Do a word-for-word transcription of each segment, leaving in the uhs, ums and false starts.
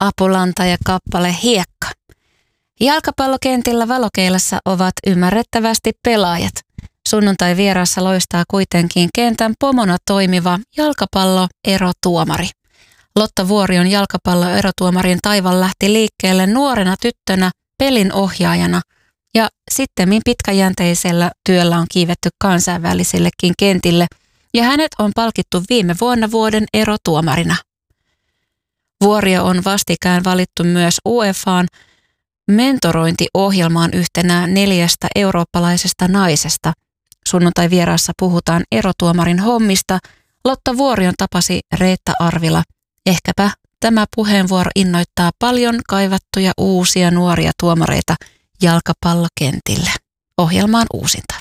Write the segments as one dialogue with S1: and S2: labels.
S1: Apulanta ja kappale Hiekka. Jalkapallokentillä valokeilassa ovat ymmärrettävästi pelaajat. Sunnuntai vieraassa loistaa kuitenkin kentän pomona toimiva jalkapallo-erotuomari. Lotta Vuorion jalkapallo-erotuomarin taival lähti liikkeelle nuorena tyttönä pelin ohjaajana ja sittemmin pitkäjänteisellä työllä on kiivetty kansainvälisillekin kentille ja hänet on palkittu viime vuonna vuoden erotuomarina. Vuorio on vastikään valittu myös U E F A:n mentorointiohjelmaan yhtenä neljästä eurooppalaisesta naisesta. Sunnuntai vieraassa puhutaan erotuomarin hommista. Lotta Vuorion tapasi Reetta Arvila. Ehkäpä tämä puheenvuoro innoittaa paljon kaivattuja uusia nuoria tuomareita jalkapallokentille. Ohjelmaan uusinta.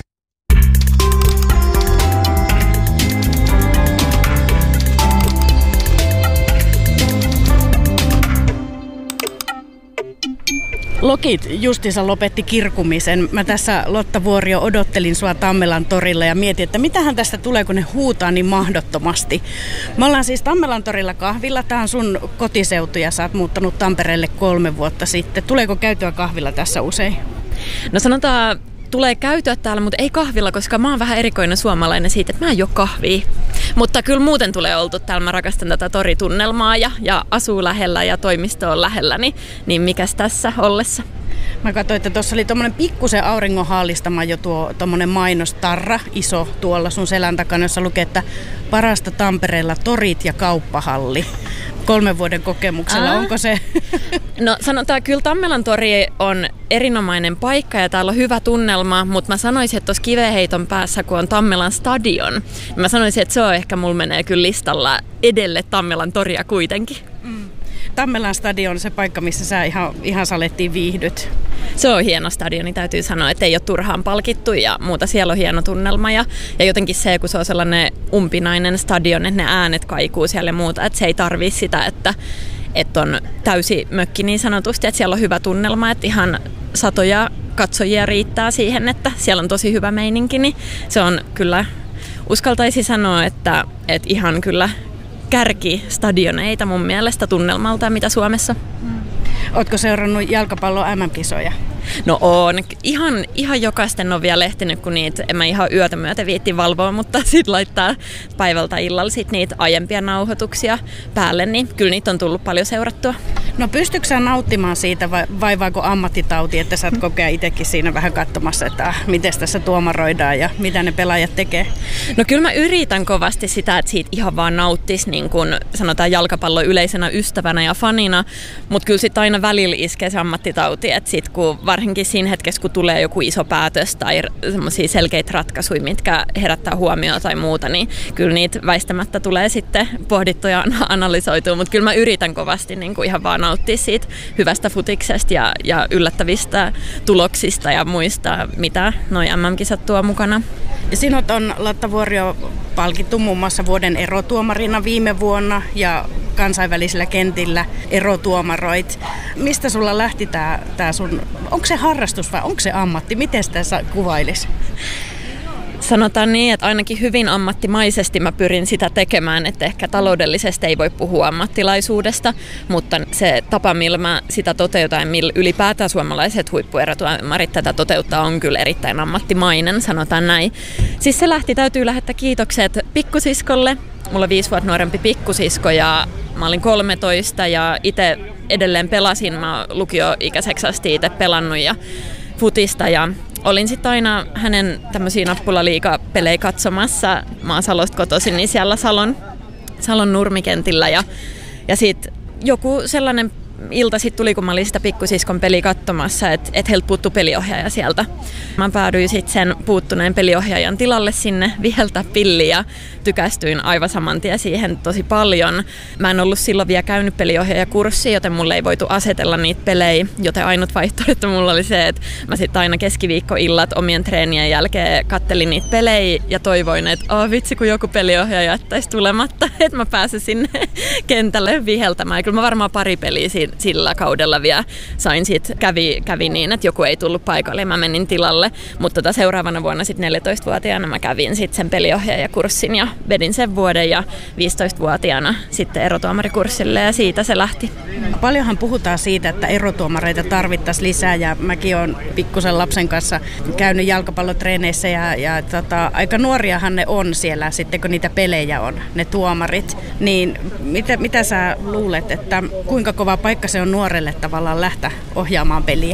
S2: Lokit justiinsa lopetti kirkumisen. Mä tässä, Lotta Vuorio, odottelin sua Tammelan torilla ja mietin, että mitähän tästä tulee, kun ne huutaa niin mahdottomasti. Me ollaan siis Tammelan torilla kahvilla. Tää on sun kotiseutu ja sä oot muuttanut Tampereelle kolme vuotta sitten. Tuleeko käytyä kahvilla tässä usein?
S3: No sanotaan, tulee käytyä täällä, mutta ei kahvilla, koska mä oon vähän erikoinen suomalainen siitä, että mä en juo kahvia. Mutta kyllä muuten tulee oltu täällä. Mä rakastan tätä toritunnelmaa ja, ja asuu lähellä ja toimisto on lähellä, niin, niin mikäs tässä ollessa?
S2: Mä katsoin, että tuossa oli tommonen pikkusen auringon haallistama jo tuo tommonen mainostarra, iso tuolla sun selän takana, jossa lukee, että parasta Tampereella torit ja kauppahalli. Kolmen vuoden kokemuksella, Aa. onko se?
S3: No sanotaan, kyllä Tammelan tori on erinomainen paikka ja täällä on hyvä tunnelma, mutta mä sanoisin, että tuossa Kiveheiton päässä, kun on Tammelan stadion, niin mä sanoisin, että se on ehkä, mulla menee kyllä listalla edelle Tammelan toria kuitenkin.
S2: Mm. Tammelan stadion on se paikka, missä sä ihan, ihan salettiin viihdyt.
S3: Se on hieno stadioni, täytyy sanoa, että ei ole turhaan palkittu ja muuta. Siellä on hieno tunnelma ja, ja jotenkin se, kun se on sellainen umpinainen stadion, että ne äänet kaikuu siellä ja muuta, että se ei tarvitse sitä, että, että on täysi mökki niin sanotusti, että siellä on hyvä tunnelma, että ihan satoja katsojia riittää siihen, että siellä on tosi hyvä meininki, niin se on kyllä, uskaltaisi sanoa, että, että ihan kyllä kärkistadioneita mun mielestä tunnelmalta, mitä Suomessa.
S2: Ootko seurannut jalkapallon M M-kisoja?
S3: No on. Ihan, ihan jokaisten on vielä ehtinyt, kun niitä, en mä ihan yötä myötä viitti valvoa, mutta sit laittaa päivältä illalla sit niitä aiempia nauhoituksia päälle, niin kyllä niitä on tullut paljon seurattua.
S2: No pystytkö sä nauttimaan siitä vai vaivaako ammattitauti, että sä oot kokea itsekin siinä vähän katsomassa, että ah, miten tässä tuomaroidaan ja mitä ne pelaajat tekee?
S3: No kyllä mä yritän kovasti sitä, että siitä ihan vaan nauttisi niin kuin sanotaan jalkapallon yleisenä ystävänä ja fanina, mutta kyllä sit aina välillä iskee se ammattitauti, että sit kun varsinkin siinä hetkessä, kun tulee joku iso päätös tai semmoisia selkeitä ratkaisuja, mitkä herättää huomioon tai muuta, niin kyllä niitä väistämättä tulee sitten pohdittua ja analysoitua, mutta kyllä mä yritän kovasti niin kuin ihan vaan nauttia siitä hyvästä futiksesta ja, ja yllättävistä tuloksista ja muista, mitä noi M M-kisat tuo mukana.
S2: Sinut on, Lotta Vuorio, palkittu muun muassa vuoden erotuomarina viime vuonna ja kansainvälisillä kentillä erotuomaroit. Mistä sulla lähti tää, tää sun, onko se harrastus vai onko se ammatti? Miten sitä kuvailisi?
S3: Sanotaan niin, että ainakin hyvin ammattimaisesti mä pyrin sitä tekemään, että ehkä taloudellisesti ei voi puhua ammattilaisuudesta, mutta se tapa, millä mä sitä toteutan ja millä ylipäätään suomalaiset huippuerotuomarit tätä toteuttaa, on kyllä erittäin ammattimainen, sanotaan näin. Siis se lähti, täytyy lähettää kiitokset pikkusiskolle. Mulla on viisi vuotta nuorempi pikkusisko ja mä olin kolmetoista ja itse edelleen pelasin. Mä lukioikäiseksi asti itse pelannut ja futista ja olin sitten aina hänen tämmöisiä nappulaliigapelejä katsomassa. Mä oon Salosta kotoisin, niin siellä Salon, Salon nurmikentillä ja, ja sitten joku sellainen ilta sitten tuli, kun mä olin sitä pikkusiskon peliä katsomassa, että et heiltä puuttu peliohjaaja sieltä. Mä päädyin sitten sen puuttuneen peliohjaajan tilalle sinne viheltä pilliin ja tykästyin aivan saman tien siihen tosi paljon. Mä en ollut silloin vielä käynyt peliohjaajakurssia, joten mulle ei voitu asetella niitä pelejä, joten ainut vaihtoehto mulla oli se, että mä sitten aina keskiviikkoillat omien treenien jälkeen kattelin niitä pelejä ja toivoin, että oh, vitsi kun joku peliohjaaja jättäisi tulematta, että mä pääsen sinne kentälle viheltämään. Ja kyllä mä varmaan pari peliä siinä sillä kaudella vielä sain sit, kävi, kävi niin, että joku ei tullut paikalle ja mä menin tilalle. Mutta tota seuraavana vuonna sit neljätoistavuotiaana mä kävin sit sen peliohjaajakurssin ja vedin sen vuoden ja viisitoistavuotiaana sitten erotuomarikurssille ja siitä se lähti.
S2: Paljonhan puhutaan siitä, että erotuomareita tarvittaisiin lisää ja mäkin olen pikkusen lapsen kanssa käynyt jalkapallotreeneissä ja, ja tota, aika nuoriahan ne on siellä sitten, kun niitä pelejä on, ne tuomarit. Niin mitä, mitä sä luulet, että kuinka kova paikka se on nuorelle tavallaan lähteä ohjaamaan peliä?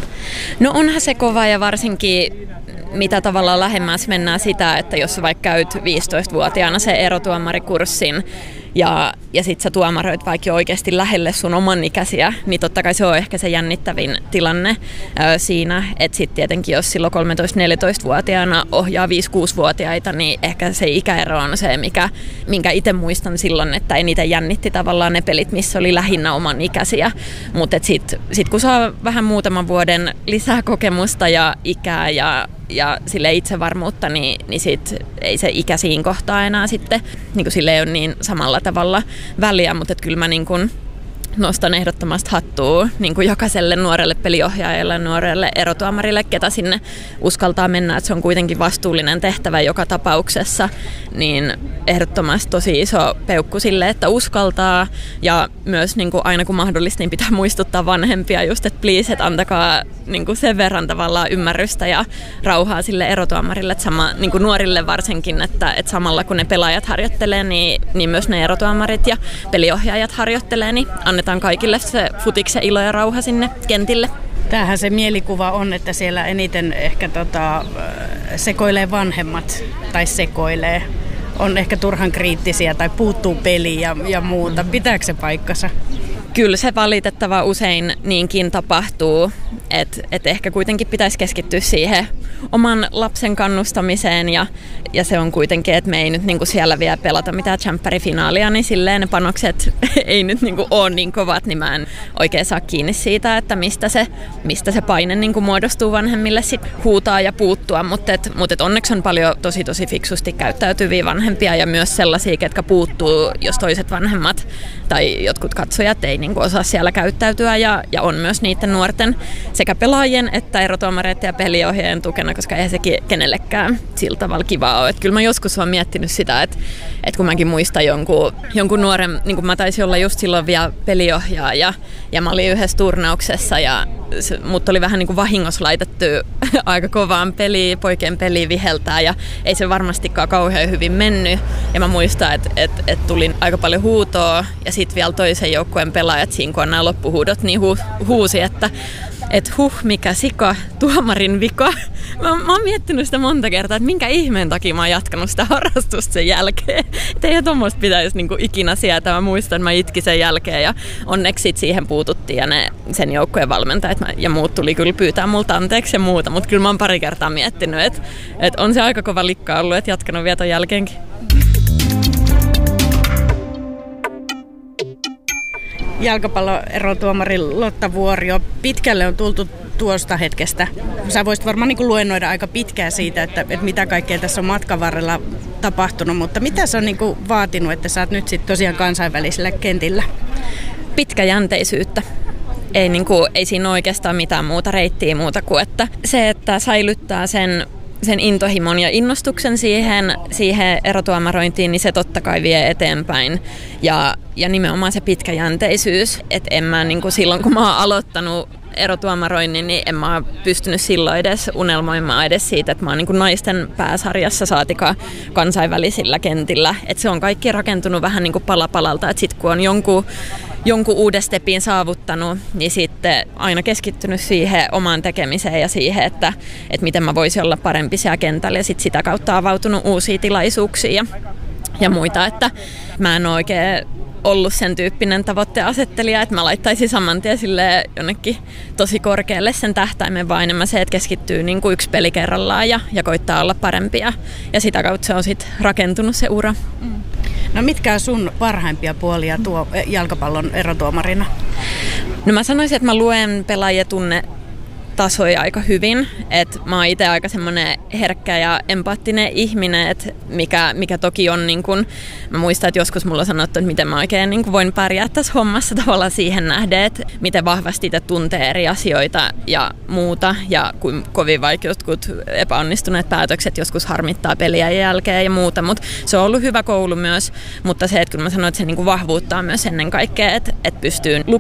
S3: No onhan se kova ja varsinkin mitä tavallaan lähemmäs mennään sitä, että jos vaikka käyt viisitoistavuotiaana se erotuomarikurssin ja, ja sit sä tuomaroit vaikka oikeasti lähelle sun oman ikäisiä, niin totta kai se on ehkä se jännittävin tilanne ö, siinä, että sit tietenkin jos silloin kolmetoista-neljätoistavuotiaana ohjaa viisi-kuusivuotiaita, niin ehkä se ikäero on se, mikä, minkä itse muistan silloin, että eniten jännitti tavallaan ne pelit, missä oli lähinnä oman ikäisiä, mutta sit, sit kun saa vähän muutaman vuoden lisää kokemusta ja ikää ja ja sille itsevarmuutta, niin, niin sit ei se ikä siinä kohtaa enää sitten, niin kuin sille ei ole niin samalla tavalla väliä, mutta kyllä mä niin kuin nostan ehdottomasti hattua niin kuin jokaiselle nuorelle peliohjaajalle, nuorelle erotuomarille, ketä sinne uskaltaa mennä, että se on kuitenkin vastuullinen tehtävä joka tapauksessa, niin ehdottomasti tosi iso peukku sille, että uskaltaa ja myös niin kuin aina kun mahdollista, niin pitää muistuttaa vanhempia just, että please, että antakaa niin kuin sen verran tavallaan ymmärrystä ja rauhaa sille erotuomarille, että sama, niin kuin nuorille varsinkin, että, että samalla kun ne pelaajat harjoittelee, niin, niin myös ne erotuomarit ja peliohjaajat harjoittelee, niin annetaan kaikille se futiksen ilo ja rauha sinne kentille.
S2: Tämähän se mielikuva on, että siellä eniten ehkä tota, sekoilee vanhemmat tai sekoilee. On ehkä turhan kriittisiä tai puuttuu peliä ja, ja muuta. Pitääkö se paikkansa?
S3: Kyllä se valitettava usein niinkin tapahtuu, että et ehkä kuitenkin pitäisi keskittyä siihen oman lapsen kannustamiseen ja, ja se on kuitenkin, että me ei nyt niinku siellä vielä pelata mitään tsemppärifinaalia, niin silleen ne panokset ei nyt niinku ole niin kovat, niin mä en oikein saa kiinni siitä, että mistä se, mistä se paine niinku muodostuu vanhemmille sit huutaa ja puuttua, mutta et, mut et onneksi on paljon tosi tosi fiksusti käyttäytyviä vanhempia ja myös sellaisia, ketkä puuttuu, jos toiset vanhemmat tai jotkut katsojat ei niin kuin osaa siellä käyttäytyä ja, ja on myös niiden nuorten sekä pelaajien että erotuomareiden ja peliohjaajien tukena, koska eihän sekin kenellekään sillä tavalla kivaa ole. Että kyllä mä joskus olen miettinyt sitä, että, että kun mäkin muistan jonkun, jonkun nuoren, niin kuin mä taisin olla just silloin vielä peliohjaaja ja mä olin yhdessä turnauksessa ja mut oli vähän niin kuin vahingossa laitettu aika kovaan peliin, poikien peliin viheltää ja ei se varmastikaan kauhean hyvin mennyt. Ja mä muistan, että et, et tuli aika paljon huutoa ja sitten vielä toisen joukkueen pelaajat siinä, kun on nämä loppuhuudot, niin hu, huusi, että et huh, mikä sika, tuomarin vika. Mä, mä oon miettinyt sitä monta kertaa, että minkä ihmeen takia mä oon jatkanut sitä harrastusta sen jälkeen. Että ei tuommoista pitäisi niinku ikinä sieltä. Mä muistan, että mä itkin sen jälkeen ja onneksi sit siihen puututtiin ja ne, sen joukkueen valmentajat ja muut tuli kyllä pyytää multa anteeksi ja muuta. Mutta kyllä mä oon pari kertaa miettinyt, että et on se aika kova likka ollut, että jatkanut vielä ton jälkeenkin.
S2: Jalkapalloerotuomari Lotta Vuorio, pitkälle on tultu tuosta hetkestä. Sä voisit varmaan niin kuin luennoida aika pitkään siitä, että, että mitä kaikkea tässä on matkan varrella tapahtunut, mutta mitä se on niin kuin vaatinut, että sä oot nyt sitten tosiaan kansainvälisellä kentillä?
S3: Pitkäjänteisyyttä. Ei, niin kuin, ei siinä oikeastaan mitään muuta reittiä muuta kuin, että se, että säilyttää sen sen intohimon ja innostuksen siihen, siihen erotuomarointiin, niin se totta kai vie eteenpäin. Ja, ja nimenomaan se pitkäjänteisyys, että en mä niin kuin silloin, kun mä oon aloittanut erotuomaroinnin, niin en mä pystynyt silloin edes unelmoimaan edes siitä, että mä oon niin kuin naisten pääsarjassa saatika kansainvälisillä kentillä. Että se on kaikki rakentunut vähän niin kuin pala palalta, että sit kun on jonkun jonkun uuden stepin saavuttanut, niin sitten aina keskittynyt siihen omaan tekemiseen ja siihen, että, että miten mä voisin olla parempi siellä kentällä ja sit sitä kautta avautunut uusia tilaisuuksia ja, ja muita, että mä en ole oikein ollut sen tyyppinen tavoitteasettelija, että mä laittaisin saman tien jonnekin tosi korkealle sen tähtäimen, vaan enemmän se, että keskittyy niin kuin yksi peli kerrallaan ja, ja koittaa olla parempia ja sitä kautta se on sitten rakentunut se ura. Mm.
S2: No mitkä on sun parhaimpia puolia tuo jalkapallon erotuomarina?
S3: No mä sanoisin, että mä luen pelaajia tunne tasoja aika hyvin. Et mä oon itse aika semmoinen herkkä ja empaattinen ihminen, et mikä, mikä toki on niin kun, mä muistan, että joskus mulla on sanottu, että miten mä oikein niin kun voin pärjää tässä hommassa tavallaan siihen nähden, että miten vahvasti itse tuntee eri asioita ja muuta ja kuin kovin vaikka jotkut epäonnistuneet päätökset joskus harmittaa peliä jälkeen ja muuta, mutta se on ollut hyvä koulu myös, mutta se, että kun mä sanoin, että se niin kun vahvuuttaa myös ennen kaikkea, että, että pystyy